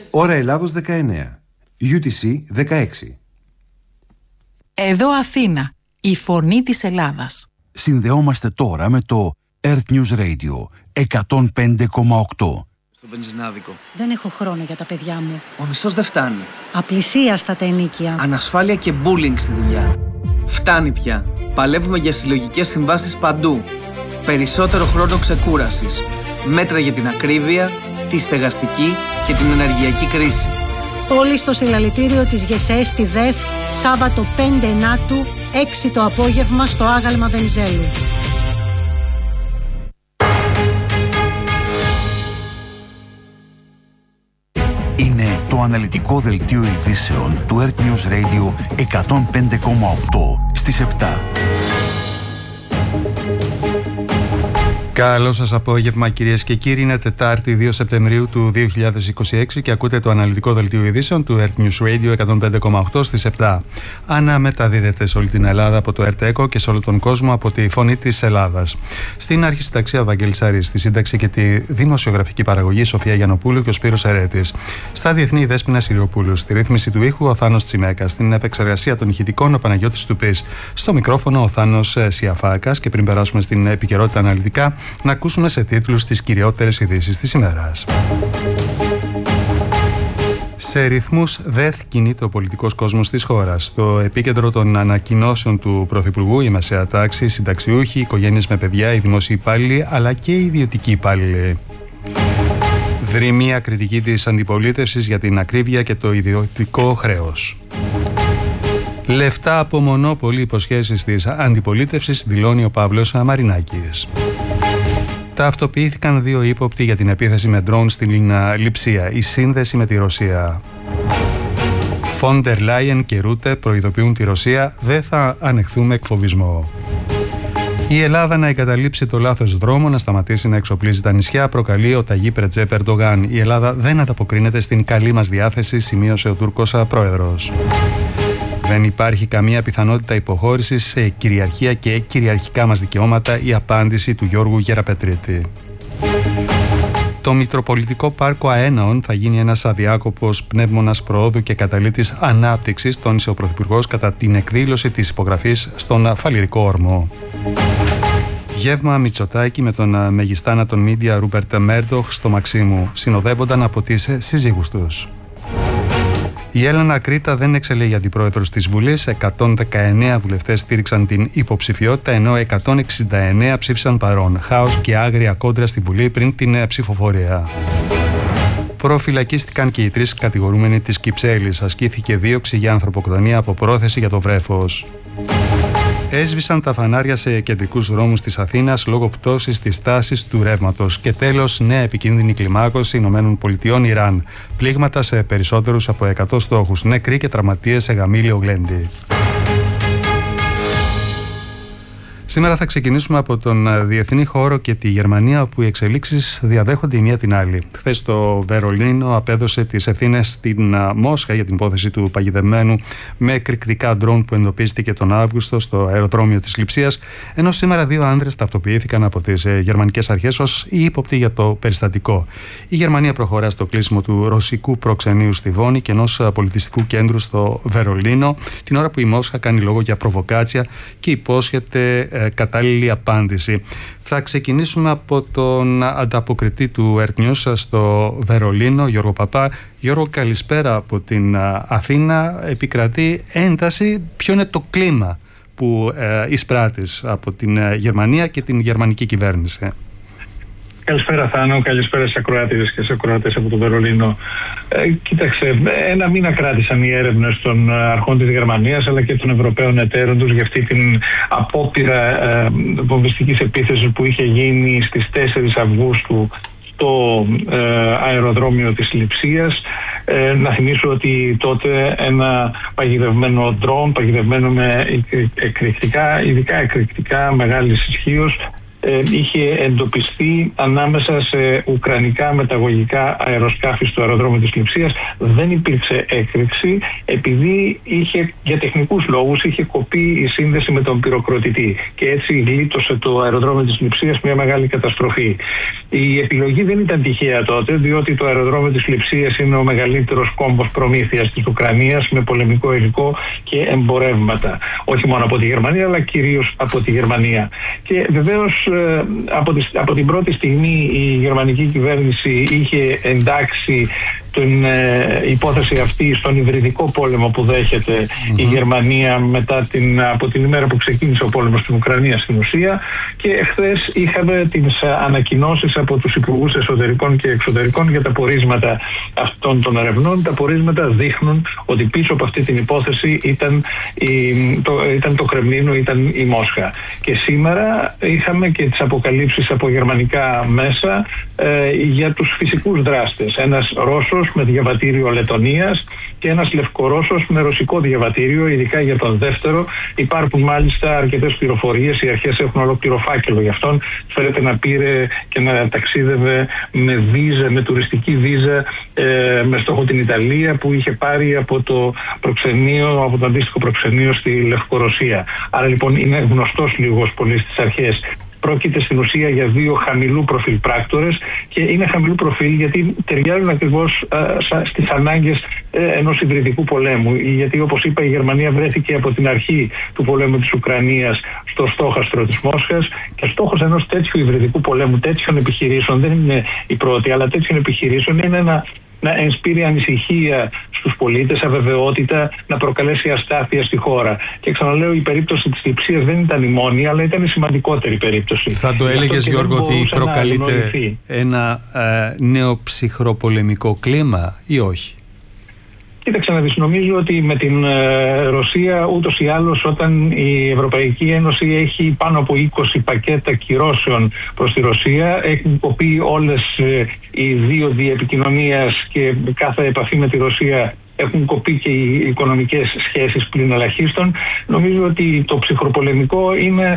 Ώρα Ελλάδος 19. UTC 16. Εδώ Αθήνα, η φωνή της Ελλάδας. Συνδεόμαστε τώρα με το Earth News Radio 105,8. Στο βενζινάδικο. Δεν έχω χρόνο για τα παιδιά μου. Ο μισθός δεν φτάνει. Απλησίαστα τα ενίκια. Ανασφάλεια και bullying στη δουλειά. Φτάνει πια. Παλεύουμε για συλλογικές συμβάσεις παντού. Περισσότερο χρόνο ξεκούρασης. Μέτρα για την ακρίβεια, τη στεγαστική και την ενεργειακή κρίση. Όλοι στο συλλαλητήριο της ΓΕΣΕ στη ΔΕΘ, Σάββατο 5 Ενάτου, 6 το απόγευμα στο άγαλμα Βενιζέλου. Είναι το αναλυτικό δελτίο ειδήσεων του Earth News Radio 105,8 στις 7. Καλό σας απόγευμα κυρίες και κύριοι, είναι Τετάρτη 2 Σεπτεμβρίου του 2026 και ακούτε το αναλυτικό δελτίο ειδήσεων του Earth News Radio 105,8 στις 7. Αναμεταδίδεται σε όλη την Ελλάδα από το Earth Echo και σε όλο τον κόσμο από τη Φωνή της Ελλάδας. Στην αρχισυνταξία Βαγγέλης Άρης, στη σύνταξη και τη δημοσιογραφική παραγωγή Σοφία Γιαννοπούλου και ο Σπύρος Ερέτης. Στα διεθνή Δέσποινα Συριοπούλου, στη ρύθμιση του ήχου ο Θάνος Τσιμέκας, στην επεξεργασία των ηχητικών ο Παναγιώτης Τουπής, στο μικρόφωνο ο Θάνος Σιαφάκας. Και πριν περάσουμε στην επικαιρότητα αναλυτικά, να ακούσουμε σε τίτλους τις κυριότερες ειδήσεις της ημέρας. Σε ρυθμούς ΔΕΘ κινείται ο πολιτικός κόσμος της χώρας. Στο επίκεντρο των ανακοινώσεων του Πρωθυπουργού, η μεσαία τάξη, οι συνταξιούχοι, οι οικογένειες με παιδιά, οι δημόσιοι υπάλληλοι αλλά και οι ιδιωτικοί υπάλληλοι. Δρυμία κριτική της αντιπολίτευσης για την ακρίβεια και το ιδιωτικό χρέος. Λεφτά από μονόπολη, υποσχέσεις της αντιπολίτευσης, δηλώνει ο Παύλος Μαρινάκης. Ταυτοποιήθηκαν 2 ύποπτοι για την επίθεση με ντρόουν στην Λειψία, η σύνδεση με τη Ρωσία. Φόντερ Λάιεν και Ρούτε προειδοποιούν τη Ρωσία, δεν θα ανεχθούμε εκφοβισμό. Η Ελλάδα να εγκαταλείψει το λάθος δρόμο, να σταματήσει να εξοπλίζει τα νησιά, προκαλεί ο Ταγί Ρετζέπ Ερντογάν. Η Ελλάδα δεν ανταποκρίνεται στην καλή μας διάθεση, σημείωσε ο Τούρκος πρόεδρος. Δεν υπάρχει καμία πιθανότητα υποχώρησης σε κυριαρχία και κυριαρχικά μας δικαιώματα, η απάντηση του Γιώργου Γεραπετρίτη. Το Μητροπολιτικό Πάρκο Αέναων θα γίνει ένας αδιάκοπος πνεύμονας προόδου και καταλήτης ανάπτυξης, τόνισε ο Πρωθυπουργός κατά την εκδήλωση της υπογραφής στον Φαλιρικό Όρμο. Γεύμα Μητσοτάκη με τον μεγιστάνα των μίντια Ρούπερτ Μέρντοχ στο Μαξίμου, συνοδεύονταν από τις σύζυγους τους. Η Έλενα Κρήτα δεν εξελέγει αντιπρόεδρος της Βουλής. 119 βουλευτές στήριξαν την υποψηφιότητα, ενώ 169 ψήφισαν παρόν. Χάος και άγρια κόντρα στη Βουλή πριν την ψηφοφορία. Προφυλακίστηκαν και οι 3 κατηγορούμενοι της Κυψέλης. Ασκήθηκε δίωξη για ανθρωποκτονία από πρόθεση για το βρέφος. Έσβησαν τα φανάρια σε κεντρικούς δρόμους της Αθήνας λόγω πτώσης της τάσης του ρεύματος. Και τέλος, νέα επικίνδυνη κλιμάκωση ΗΠΑ Ιράν. Πλήγματα σε περισσότερους από 100 στόχους. Νεκροί και τραυματίες σε Γαμήλιο Γλέντι. Σήμερα θα ξεκινήσουμε από τον διεθνή χώρο και τη Γερμανία, όπου οι εξελίξεις διαδέχονται η μία την άλλη. Χθες το Βερολίνο απέδωσε τις ευθύνες στην Μόσχα για την υπόθεση του παγιδευμένου με εκρηκτικά ντρόουν που εντοπίστηκε τον Αύγουστο στο αεροδρόμιο της Λειψίας, ενώ σήμερα 2 άνδρες ταυτοποιήθηκαν από τις γερμανικές αρχές ως ύποπτοι για το περιστατικό. Η Γερμανία προχωρά στο κλείσιμο του ρωσικού προξενείου στη Βόνη και ενός πολιτιστικού κέντρου στο Βερολίνο, την ώρα που η Μόσχα κάνει λόγο για προβοκάτσια και υπόσχεται κατάλληλη απάντηση. Θα ξεκινήσουμε από τον ανταποκριτή του Earth News στο Βερολίνο, Γιώργο Παπά. Γιώργο, καλησπέρα από την Αθήνα. Επικρατεί ένταση. Ποιο είναι το κλίμα που εισπράττεις από την Γερμανία και την γερμανική κυβέρνηση? Καλησπέρα Θάνο, καλησπέρα σε ακροάτες και σε ακροάτες από το Βερολίνο. Κοίταξε, 1 μήνα κράτησαν οι έρευνες των αρχών της Γερμανίας αλλά και των Ευρωπαίων εταίρων τους για αυτή την απόπειρα βομβιστικής επίθεσης που είχε γίνει στις 4 Αυγούστου στο αεροδρόμιο της Λειψίας. Να θυμίσω ότι τότε ένα παγιδευμένο ντρόουν, παγιδευμένο με εκρηκτικά, ειδικά εκρηκτικά μεγάλης ισχύως, είχε εντοπιστεί ανάμεσα σε ουκρανικά μεταγωγικά αεροσκάφη στο αεροδρόμιο της Λειψίας. Δεν υπήρξε έκρηξη επειδή για τεχνικούς λόγους είχε κοπεί η σύνδεση με τον πυροκροτητή και έτσι γλίτωσε το αεροδρόμιο της Λειψίας μια μεγάλη καταστροφή. Η επιλογή δεν ήταν τυχαία τότε, διότι το αεροδρόμιο της Λειψίας είναι ο μεγαλύτερος κόμβος προμήθειας της Ουκρανίας με πολεμικό υλικό και εμπορεύματα. Όχι μόνο από τη Γερμανία, αλλά κυρίως από τη Γερμανία. Και βεβαίως από την πρώτη στιγμή η γερμανική κυβέρνηση είχε εντάξει την υπόθεση αυτή στον υβριδικό πόλεμο που δέχεται η Γερμανία από την ημέρα που ξεκίνησε ο πόλεμος στην Ουκρανία στην ουσία, και χθες είχαμε τις ανακοινώσεις από τους υπουργούς εσωτερικών και εξωτερικών για τα πορίσματα αυτών των ερευνών. Τα πορίσματα δείχνουν ότι πίσω από αυτή την υπόθεση ήταν το Κρεμλίνο, ήταν η Μόσχα. Και σήμερα είχαμε και τις αποκαλύψεις από γερμανικά μέσα για τους φυσικούς δράστες. Ένας Ρώσος με διαβατήριο Λετωνίας και ένας Λευκορώσος με ρωσικό διαβατήριο, ειδικά για τον δεύτερο. Υπάρχουν μάλιστα αρκετές πληροφορίες, οι αρχές έχουν ολόκληρο φάκελο γι' αυτόν. Φέρεται να πήρε και να ταξίδευε με τουριστική βίζα με στόχο την Ιταλία, που είχε πάρει από το αντίστοιχο προξενείο στη Λευκορωσία. Άρα λοιπόν είναι γνωστός λίγος πολύ στις αρχές. Πρόκειται στην ουσία για δύο χαμηλού προφίλ πράκτορες, και είναι χαμηλού προφίλ γιατί ταιριάζουν ακριβώς στις ανάγκες ενός υβριδικού πολέμου. Γιατί όπως είπα, η Γερμανία βρέθηκε από την αρχή του πολέμου της Ουκρανίας στο στόχαστρο της Μόσχας, και στόχος ενός τέτοιου υβριδικού πολέμου, τέτοιων επιχειρήσεων, δεν είναι η πρώτη, αλλά τέτοιων επιχειρήσεων είναι να ενспείρει ανησυχία στους πολίτες, αβεβαιότητα, να προκαλέσει αστάθεια στη χώρα. Και ξαναλέω, η περίπτωση της Λειψίας δεν ήταν η μόνη, αλλά ήταν η σημαντικότερη περίπτωση. Θα το έλεγες, Γιώργο, ότι προκαλείται ένα νέο ψυχροπολεμικό κλίμα ή όχι? Κοίταξε να δεις, νομίζω ότι με την Ρωσία ούτως ή άλλως, όταν η Ευρωπαϊκή Ένωση έχει πάνω από 20 πακέτα κυρώσεων προς τη Ρωσία, έχουν κοπεί όλες οι δίωδοι επικοινωνίας και κάθε επαφή με τη Ρωσία, έχουν κοπεί και οι οικονομικές σχέσεις πλην ελαχίστων. Νομίζω ότι το ψυχροπολεμικό είναι,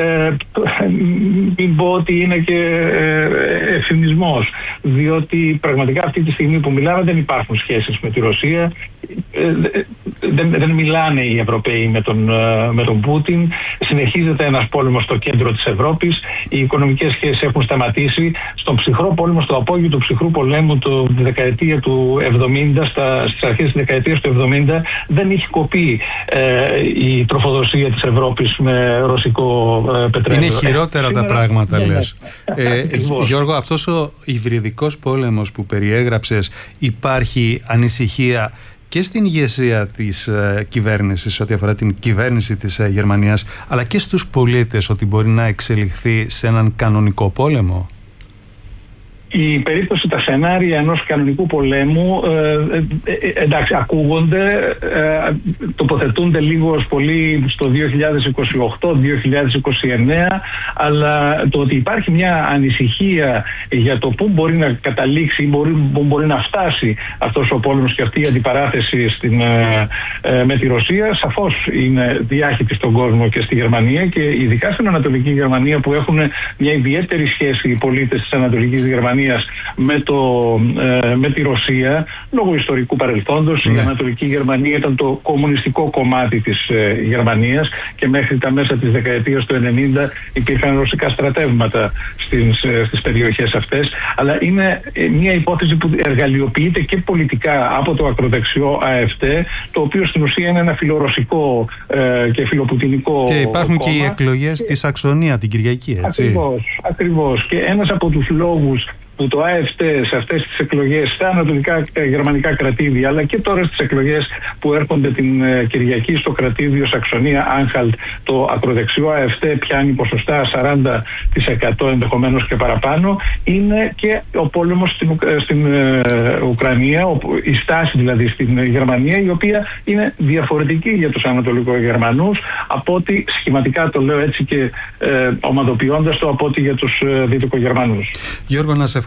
μην πω ότι είναι και εφημισμός, διότι πραγματικά αυτή τη στιγμή που μιλάμε δεν υπάρχουν σχέσεις με τη Ρωσία, δεν μιλάνε οι Ευρωπαίοι με τον Πούτιν, συνεχίζεται ένας πόλεμος στο κέντρο της Ευρώπης, οι οικονομικές σχέσεις έχουν σταματήσει. Στον ψυχρό πόλεμο, στο απόγειο του ψυχρού πολέμου τη δεκαετία του 70, στις αρχές της δεκαετίας του 70, δεν έχει κοπεί η τροφοδοσία της Ευρώπης με ρωσικό πετρέλαιο. Είναι χειρότερα τα πράγματα, λες. Γιώργο, αυτός ο υβριδικός πόλεμος που περιέγραψες, υπάρχει ανησυχία και στην ηγεσία της κυβέρνησης ό,τι αφορά την κυβέρνηση της Γερμανίας, αλλά και στους πολίτες, ότι μπορεί να εξελιχθεί σε έναν κανονικό πόλεμο? Η περίπτωση, τα σενάρια ενός κανονικού πολέμου εντάξει, ακούγονται, τοποθετούνται λίγο πολύ στο 2028-2029, αλλά το ότι υπάρχει μια ανησυχία για το πού μπορεί να καταλήξει ή πού μπορεί να φτάσει αυτός ο πόλεμος και αυτή η αντιπαράθεση με τη Ρωσία, σαφώς είναι διάχυτη στον κόσμο και στη Γερμανία, και ειδικά στην Ανατολική Γερμανία, που έχουν μια ιδιαίτερη σχέση οι πολίτες της Ανατολικής Γερμανίας με τη Ρωσία, λόγω ιστορικού παρελθόντος. Η Ανατολική Γερμανία ήταν το κομμουνιστικό κομμάτι της Γερμανίας, και μέχρι τα μέσα της δεκαετίας του 90 υπήρχαν ρωσικά στρατεύματα στις περιοχές αυτές. Αλλά είναι μια υπόθεση που εργαλειοποιείται και πολιτικά από το ακροδεξιό ΑΕΦΤ, το οποίο στην ουσία είναι ένα φιλορωσικό και φιλοπουτινικό και υπάρχουν κόμμα. Και οι εκλογές στη Σαξονία την Κυριακή, έτσι. Ακριβώς. Και ένας από τους λόγους που το ΑΕΦΤ σε αυτές τις εκλογές στα ανατολικά γερμανικά κρατήδια, αλλά και τώρα στις εκλογές που έρχονται την Κυριακή στο κρατήδιο Σαξονία-Άνχαλτ, το ακροδεξιό ΑΕΦΤ πιάνει ποσοστά 40% ενδεχομένως και παραπάνω, είναι και ο πόλεμος στην Ουκρανία, η στάση δηλαδή στην Γερμανία, η οποία είναι διαφορετική για τους Ανατολικογερμανούς, από ότι, σχηματικά το λέω έτσι και ομαδοποιώντας το, από ότι για τους Δυτικογερμανούς. Γιώργο, να σε ευχαριστώ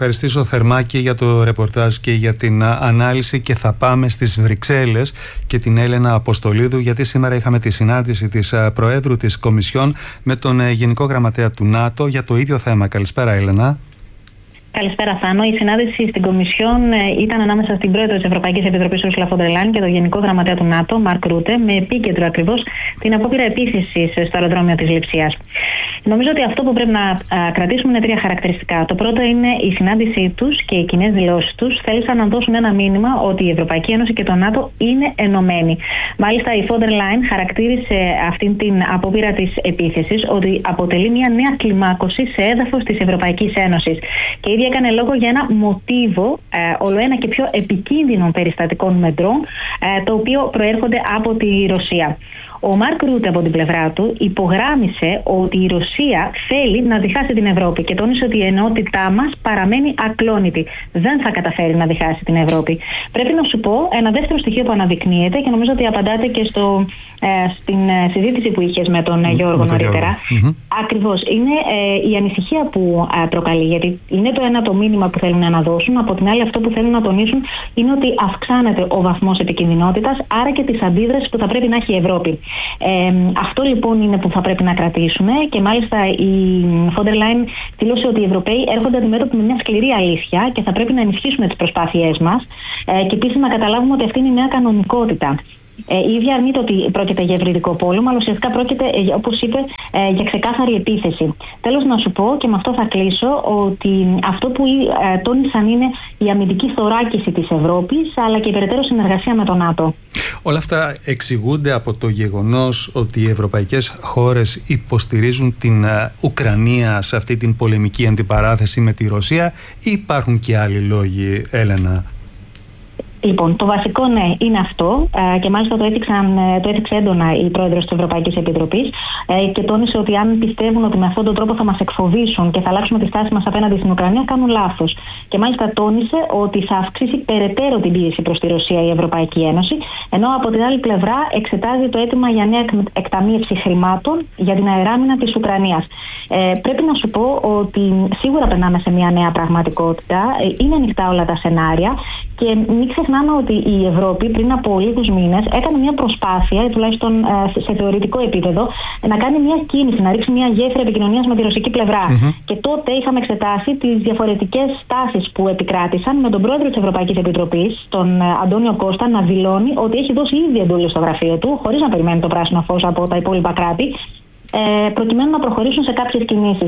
ευχαριστήσω θερμά και για το ρεπορτάζ και για την ανάλυση, και θα πάμε στις Βρυξέλλες και την Έλενα Αποστολίδου, γιατί σήμερα είχαμε τη συνάντηση της Προέδρου της Κομισιόν με τον Γενικό Γραμματέα του ΝΑΤΟ για το ίδιο θέμα. Καλησπέρα, Έλενα. Καλησπέρα, Θάνο. Η συνάντηση στην Κομισιόν ήταν ανάμεσα στην Πρόεδρο της Ευρωπαϊκής Επιτροπής, Ursula von der Leyen, και τον Γενικό Γραμματέα του ΝΑΤΟ, Μαρκ Ρούτε, με επίκεντρο ακριβώς την απόπειρα επίθεσης στο αεροδρόμιο της Λειψίας. Νομίζω ότι αυτό που πρέπει να κρατήσουμε είναι τρία χαρακτηριστικά. Το πρώτο είναι η συνάντησή τους και οι κοινές δηλώσεις τους θέλησαν να δώσουν ένα μήνυμα ότι η Ευρωπαϊκή Ένωση και το ΝΑΤΟ είναι ενωμένοι. Μάλιστα, η von der Leyen χαρακτήρισε αυτήν την απόπειρα της επίθεσης ότι αποτελεί μια νέα κλιμάκωση σε έδαφος της Ευρωπαϊκής Ένωσης. Και ήδη έκανε λόγο για ένα μοτίβο ολοένα και πιο επικίνδυνων περιστατικών μετρών, το οποίο προέρχονται από τη Ρωσία. Ο Μαρκ Ρούτε από την πλευρά του υπογράμμισε ότι η Ρωσία θέλει να διχάσει την Ευρώπη και τόνισε ότι η ενότητά μας παραμένει ακλόνητη. Δεν θα καταφέρει να διχάσει την Ευρώπη. Πρέπει να σου πω ένα δεύτερο στοιχείο που αναδεικνύεται και νομίζω ότι απαντάτε και στην συζήτηση που είχες με τον Γιώργο νωρίτερα. Ακριβώς. Είναι η ανησυχία που προκαλεί, γιατί είναι το ένα το μήνυμα που θέλουν να δώσουν. Από την άλλη, αυτό που θέλουν να τονίσουν είναι ότι αυξάνεται ο βαθμός επικινδυνότητας, άρα και τις αντίδρασεις που θα πρέπει να έχει η Ευρώπη. Αυτό λοιπόν είναι που θα πρέπει να κρατήσουμε, και μάλιστα η von der Leyen δήλωσε ότι οι Ευρωπαίοι έρχονται αντιμέτωποι με μια σκληρή αλήθεια και θα πρέπει να ενισχύσουμε τις προσπάθειές μας, και επίσης να καταλάβουμε ότι αυτή είναι η νέα κανονικότητα. Η ίδια αρνείται ότι πρόκειται για ευρυδικό πόλεμο, αλλά ουσιαστικά πρόκειται, όπως είπε, για ξεκάθαρη επίθεση. Τέλος, να σου πω, και με αυτό θα κλείσω, ότι αυτό που τόνισαν είναι η αμυντική θωράκιση της Ευρώπης, αλλά και η περαιτέρω συνεργασία με το ΝΑΤΟ. Όλα αυτά εξηγούνται από το γεγονός ότι οι ευρωπαϊκές χώρες υποστηρίζουν την Ουκρανία σε αυτή την πολεμική αντιπαράθεση με τη Ρωσία, ή υπάρχουν και άλλοι λόγοι, Έλενα? Λοιπόν, το βασικό ναι είναι αυτό, και μάλιστα το έδειξε έντονα η Πρόεδρος της Ευρωπαϊκής Επιτροπής, και τόνισε ότι αν πιστεύουν ότι με αυτόν τον τρόπο θα μας εκφοβήσουν και θα αλλάξουμε τη στάση μας απέναντι στην Ουκρανία, κάνουν λάθος. Και μάλιστα τόνισε ότι θα αυξήσει περαιτέρω την πίεση προς τη Ρωσία η Ευρωπαϊκή Ένωση, ενώ από την άλλη πλευρά εξετάζει το αίτημα για νέα εκταμείευση χρημάτων για την αεράμινα της Ουκρανίας. Πρέπει να σου πω ότι σίγουρα περνάμε σε μια νέα πραγματικότητα, είναι ανοιχτά όλα τα σενάρια. Και μην ξεχνάμε ότι η Ευρώπη πριν από λίγους μήνες έκανε μια προσπάθεια, τουλάχιστον σε θεωρητικό επίπεδο, να κάνει μια κίνηση, να ρίξει μια γέφυρα επικοινωνίας με τη ρωσική πλευρά. Και τότε είχαμε εξετάσει τις διαφορετικές στάσεις που επικράτησαν, με τον πρόεδρο της Ευρωπαϊκής Επιτροπής, τον Αντώνιο Κώστα, να δηλώνει ότι έχει δώσει ήδη εντολή στο γραφείο του, χωρίς να περιμένει το πράσινο φως από τα υπόλοιπα κράτη, προκειμένου να προχωρήσουν σε κάποιες κινήσεις.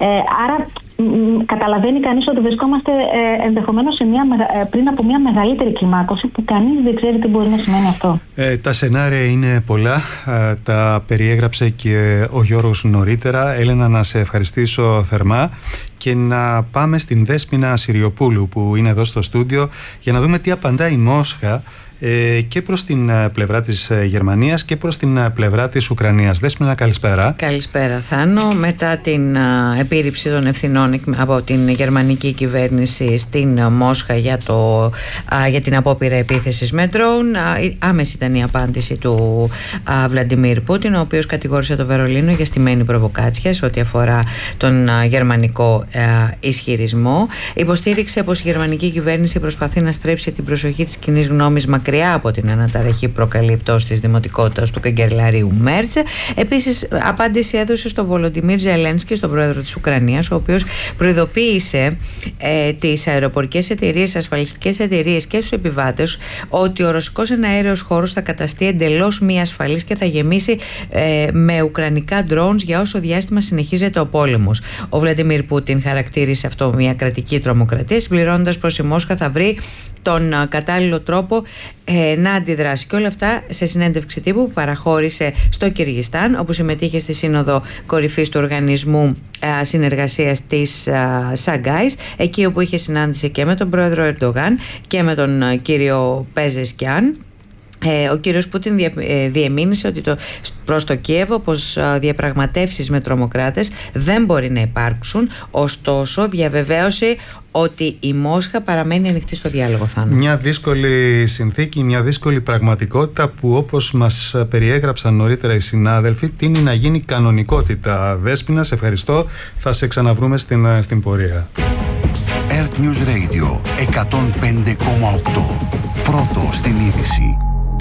Άρα καταλαβαίνει κανείς ότι βρισκόμαστε ενδεχομένως πριν από μια μεγαλύτερη κλιμάκωση που κανείς δεν ξέρει τι μπορεί να σημαίνει αυτό. Τα σενάρια είναι πολλά, τα περιέγραψε και ο Γιώργος νωρίτερα. Έλενα, να σε ευχαριστήσω θερμά και να πάμε στην Δέσποινα Συριοπούλου που είναι εδώ στο στούντιο για να δούμε τι απαντά η Μόσχα και προς την πλευρά της Γερμανίας και προς την πλευρά της Ουκρανίας. Δέσποινα, καλησπέρα. Καλησπέρα, Θάνο. Μετά την επίρρηψη των ευθυνών από την γερμανική κυβέρνηση στην Μόσχα για την απόπειρα επίθεσης με ντρόουν, άμεση ήταν η απάντηση του Βλαντιμίρ Πούτιν, ο οποίος κατηγόρησε το Βερολίνο για στημένη προβοκάτσια σε ό,τι αφορά τον γερμανικό ισχυρισμό. Υποστήριξε πως η γερμανική κυβέρνηση προσπαθεί να στρέψει την προσοχή της κοινής γνώμης μακριά από την αναταραχή προκαλεί πτώση της δημοτικότητας του καγκελαρίου Μέρτσε. Επίσης, απάντηση έδωσε στο Βολοντιμίρ Ζελένσκι, στον πρόεδρο της Ουκρανίας, ο οποίος προειδοποίησε τις αεροπορικές εταιρείες, ασφαλιστικές εταιρείες και τους επιβάτες ότι ο ρωσικός εναέριος χώρος θα καταστεί εντελώς μη ασφαλής και θα γεμίσει με ουκρανικά drones για όσο διάστημα συνεχίζεται ο πόλεμος. Ο Βλαντιμίρ Πούτιν χαρακτήρισε αυτό μια κρατική τρομοκρατία, συμπληρώνοντας πως η Μόσχα θα βρει τον κατάλληλο τρόπο να αντιδράσει. Και όλα αυτά σε συνέντευξη τύπου που παραχώρησε στο Κυργιστάν, όπου συμμετείχε στη Σύνοδο Κορυφής του Οργανισμού Συνεργασίας της Σαγκάης, εκεί όπου είχε συνάντηση και με τον πρόεδρο Ερντογάν και με τον κύριο Πεζεσκιάν. Ο κύριος Πούτιν διεμήνυσε ότι προς το Κίεβο πως διαπραγματεύσεις με τρομοκράτες δεν μπορεί να υπάρξουν, ωστόσο διαβεβαίωσε ότι η Μόσχα παραμένει ανοιχτή στο διάλογο, Θάνο. Μια δύσκολη συνθήκη, μια δύσκολη πραγματικότητα που, όπως μας περιέγραψαν νωρίτερα οι συνάδελφοι, τείνει να γίνει κανονικότητα. Δέσποινα, σε ευχαριστώ. Θα σε ξαναβρούμε στην πορεία. Earth News Radio 105,8. Πρώτο στην είδηση.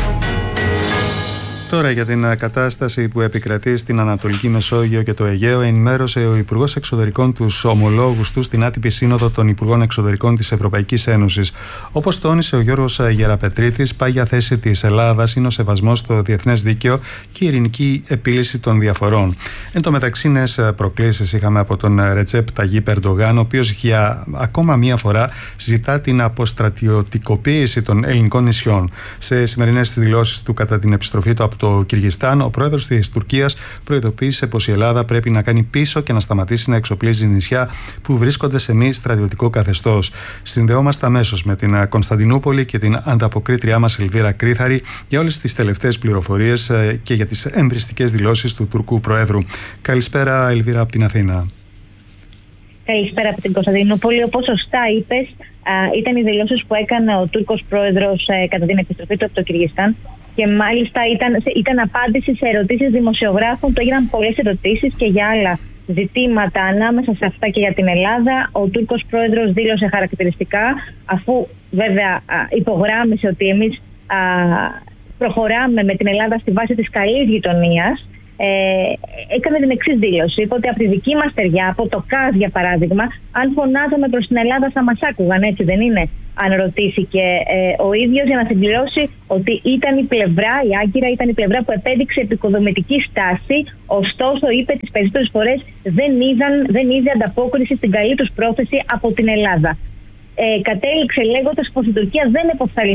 Τώρα για την κατάσταση που επικρατεί στην Ανατολική Μεσόγειο και το Αιγαίο ενημέρωσε ο Υπουργός Εξωτερικών τους ομολόγους του στην άτυπη σύνοδο των Υπουργών Εξωτερικών της Ευρωπαϊκής Ένωσης. Όπως τόνισε ο Γιώργος Γεραπετρίτης, πάγια θέση της Ελλάδας είναι ο σεβασμός στο διεθνές δίκαιο και η ειρηνική επίλυση των διαφορών. Εν τω μεταξύ, νέες προκλήσεις είχαμε από τον Ρετζέπ Ταγίπ Ερντογάν, ο οποίος για ακόμα μία φορά ζητά την αποστρατιωτικοποίηση των ελληνικών νησιών. Σε σημερινές δηλώσεις του κατά την επιστροφή του από το Κυργιστάν, ο πρόεδρος της Τουρκίας προειδοποίησε πως η Ελλάδα πρέπει να κάνει πίσω και να σταματήσει να εξοπλίζει νησιά που βρίσκονται σε μη στρατιωτικό καθεστώς. Συνδεόμαστε αμέσως με την Κωνσταντινούπολη και την ανταποκρίτριά μας Ελβίρα Κρίθαρη για όλες τις τελευταίες πληροφορίες και για τις εμπριστικές δηλώσεις του Τουρκού Προέδρου. Καλησπέρα, Ελβίρα, από την Αθήνα. Καλησπέρα από την Κωνσταντινούπολη. Όπως σωστά είπες, ήταν οι δηλώσεις που έκανε ο Τούρκος Πρόεδρος κατά την επιστροφή του από το Κυργιστάν. Και μάλιστα ήταν απάντηση σε ερωτήσεις δημοσιογράφων. Το έγιναν πολλές ερωτήσεις και για άλλα ζητήματα ανάμεσα σε αυτά και για την Ελλάδα. Ο Τούρκος Πρόεδρος δήλωσε χαρακτηριστικά, αφού βέβαια υπογράμμισε ότι εμείς προχωράμε με την Ελλάδα στη βάση της καλής γειτονίας, έκανε την εξής δήλωση. Είπε ότι από τη δική μας στεριά, από το ΚΑΣ για παράδειγμα, αν φωνάζαμε προς την Ελλάδα θα μας άκουγαν, έτσι δεν είναι? Αν ρωτήθηκε ο ίδιος, για να συμπληρώσει ότι ήταν η πλευρά, η Άγκυρα ήταν η πλευρά που επέδειξε επικοδομητική στάση, ωστόσο είπε τις περισσότερες φορές δεν είδε ανταπόκριση στην καλή τους πρόθεση από την Ελλάδα. Κατέληξε λέγοντας πως η Τουρκία δεν επωφελεί